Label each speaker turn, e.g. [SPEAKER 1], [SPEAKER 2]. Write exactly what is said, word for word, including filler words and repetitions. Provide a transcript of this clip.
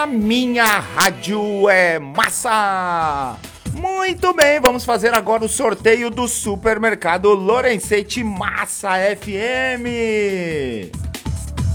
[SPEAKER 1] A minha rádio é massa! Muito bem, vamos fazer agora o sorteio do Supermercado Lorenzetti Massa F M.